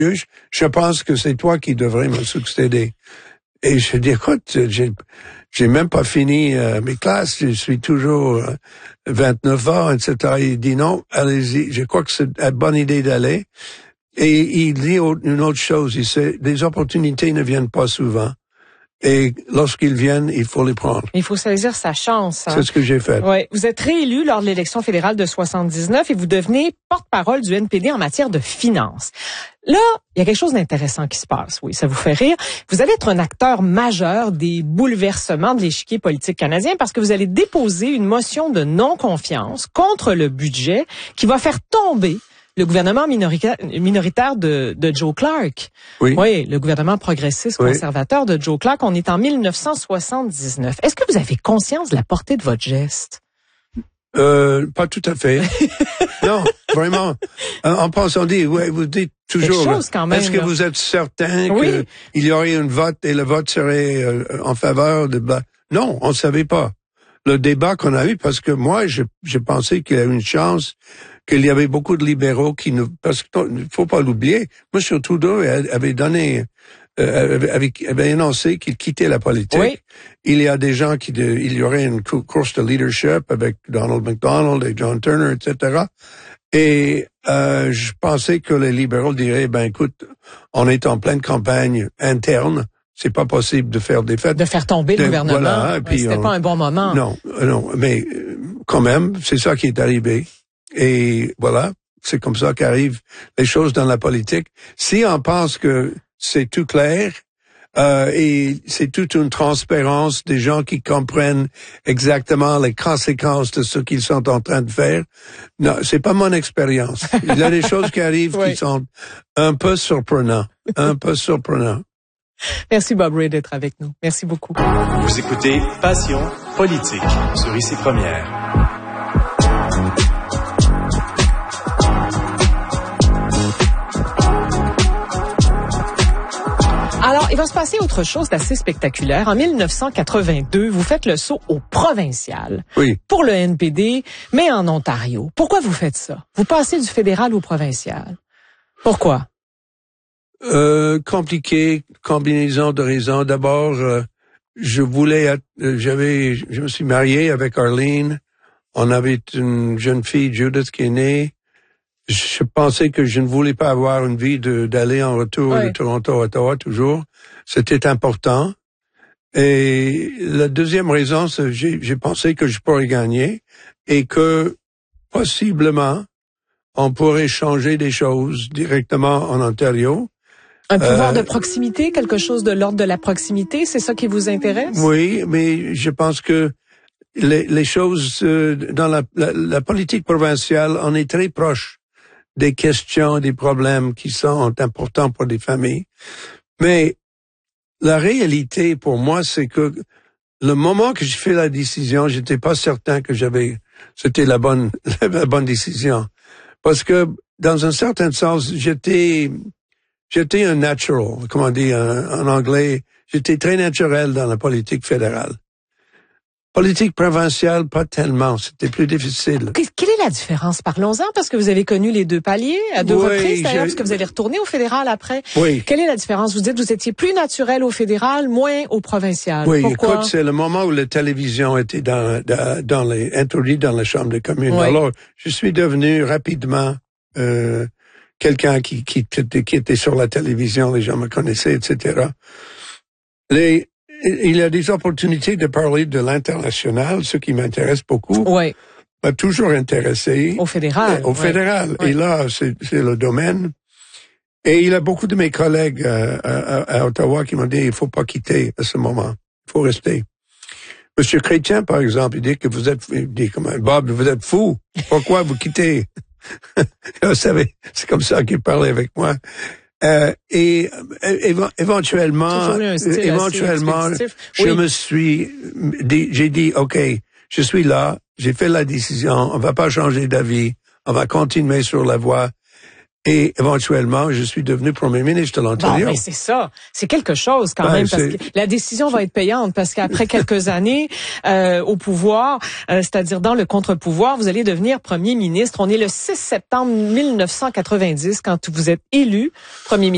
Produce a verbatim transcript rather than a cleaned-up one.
je, je pense que c'est toi qui devrais me succéder. Et je dis, écoute, j'ai, j'ai même pas fini euh, mes classes, je suis toujours euh, vingt-neuf ans, et cetera. Il dit non, allez-y, je crois que c'est une bonne idée d'aller. Et il dit une autre chose, il sait, les opportunités ne viennent pas souvent. Et lorsqu'ils viennent, il faut les prendre. Il faut saisir sa chance. Hein? C'est ce que j'ai fait. Ouais. Vous êtes réélu lors de l'élection fédérale de soixante-dix-neuf et vous devenez porte-parole du N P D en matière de finances. Là, il y a quelque chose d'intéressant qui se passe. Oui, ça vous fait rire. Vous allez être un acteur majeur des bouleversements de l'échiquier politique canadien parce que vous allez déposer une motion de non-confiance contre le budget qui va faire tomber le gouvernement minoritaire, minoritaire de, de Joe Clark. Oui. Oui, le gouvernement progressiste conservateur oui. de Joe Clark. On est en mille neuf cent soixante-dix-neuf. Est-ce que vous avez conscience de la portée de votre geste? Euh, pas tout à fait. Non, vraiment. En pensant dire, ouais, vous dites toujours. Quelque chose quand même, est-ce que là. vous êtes certain oui. qu'il y aurait un vote et le vote serait euh, en faveur de... Non, on ne savait pas. Le débat qu'on a eu, parce que moi, je, je pensais qu'il y avait une chance qu'il y avait beaucoup de libéraux qui ne... Parce qu'il faut pas l'oublier. Moi, surtout d'eux, avait donné... Euh, avait, avait annoncé qu'il quittait la politique. Oui. Il y a des gens qui... De, il y aurait une course de leadership avec Donald McDonald et John Turner, et cetera. Et euh, je pensais que les libéraux diraient, ben écoute, on est en pleine campagne interne, c'est pas possible de faire des fêtes. De faire tomber de, le gouvernement. Voilà, et puis c'était on, pas un bon moment. Non, non, mais quand même, c'est ça qui est arrivé. Et voilà, c'est comme ça qu'arrivent les choses dans la politique. Si on pense que c'est tout clair, euh, et c'est toute une transparence des gens qui comprennent exactement les conséquences de ce qu'ils sont en train de faire. Non, c'est pas mon expérience. Il y a des choses qui arrivent oui. qui sont un peu surprenantes, un peu surprenantes. Merci Bob Ray d'être avec nous. Merci beaucoup. Vous écoutez Passion politique sur Ici Première. Alors, il va se passer autre chose d'assez spectaculaire. En mille neuf cent quatre-vingt-deux, vous faites le saut au provincial. Oui. Pour le N P D, mais en Ontario. Pourquoi vous faites ça? Vous passez du fédéral au provincial. Pourquoi? Euh, compliqué, combinaison de raisons. D'abord, euh, je voulais, être, euh, j'avais, je me suis marié avec Arlene. On avait une jeune fille, Judith, qui est née. Je pensais que je ne voulais pas avoir une vie de, d'aller en retour oui. de Toronto à Ottawa toujours. C'était important. Et la deuxième raison, c'est que j'ai, j'ai pensé que je pourrais gagner et que possiblement on pourrait changer des choses directement en Ontario. Un pouvoir euh, de proximité, quelque chose de l'ordre de la proximité, c'est ça qui vous intéresse? Oui, mais je pense que les, les choses euh, dans la, la, la politique provinciale, on est très proche des questions, des problèmes qui sont importants pour les familles. Mais la réalité pour moi, c'est que le moment que j'ai fait la décision, j'étais pas certain que j'avais, c'était la bonne, la bonne décision. Parce que, dans un certain sens, j'étais, j'étais un natural, comment on dit en, en anglais, j'étais très naturel dans la politique fédérale. Politique provinciale, pas tellement. C'était plus difficile. Quelle est la différence? Parlons-en, parce que vous avez connu les deux paliers à deux oui, reprises, d'ailleurs, parce que vous allez retourner au fédéral après. Oui. Quelle est la différence? Vous dites que vous étiez plus naturel au fédéral, moins au provincial. Oui, pourquoi? Écoute, c'est le moment où la télévision était dans, dans, dans les, introduite dans la Chambre des communes. Oui. Alors, je suis devenu rapidement euh, quelqu'un qui, qui, qui était sur la télévision, les gens me connaissaient, et cetera. Les Il y a des opportunités de parler de l'international, ce qui m'intéresse beaucoup. Oui. M'a toujours intéressé. Au fédéral. Au oui. fédéral. Oui. Et là, c'est, c'est le domaine. Et il y a beaucoup de mes collègues euh, à, à Ottawa qui m'ont dit, il faut pas quitter à ce moment. Il faut rester. Monsieur Chrétien, par exemple, il dit que vous êtes, il dit comme Bob, vous êtes fou. Pourquoi vous quittez? Vous savez, c'est comme ça qu'il parlait avec moi. Euh, et éve- éventuellement, éventuellement, je oui. me suis, dit, j'ai dit, ok, je suis là, j'ai fait la décision, on va pas changer d'avis, on va continuer sur la voie. Et éventuellement, je suis devenu premier ministre de l'Ontario. Bon, mais c'est ça, c'est quelque chose quand ben, même, parce c'est... que la décision va être payante, parce qu'après quelques années euh, au pouvoir, euh, c'est-à-dire dans le contre-pouvoir, vous allez devenir premier ministre. On est le six septembre mille neuf cent quatre-vingt-dix quand vous êtes élu premier ministre.